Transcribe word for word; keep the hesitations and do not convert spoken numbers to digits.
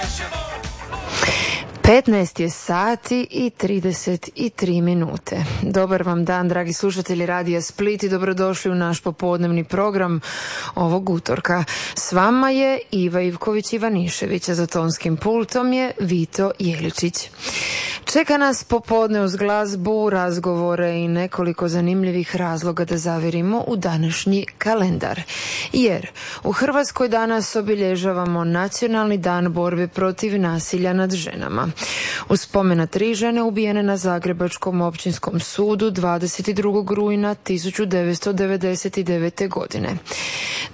petnaest je sati i trideset tri minute. Dobar vam dan, dragi slušatelji Radija Split, i dobrodošli u naš popodnevni program ovog utorka. S vama je Iva Ivković Ivanišević, a za tonskim pultom je Vito Jeličić. Čeka nas popodne uz glazbu, razgovore i nekoliko zanimljivih razloga da zavirimo u današnji kalendar. Jer u Hrvatskoj danas obilježavamo Nacionalni dan borbe protiv nasilja nad ženama. U spomen na tri žene ubijene na Zagrebačkom općinskom sudu dvadeset drugog rujna tisuću devetsto devedeset devete. godine.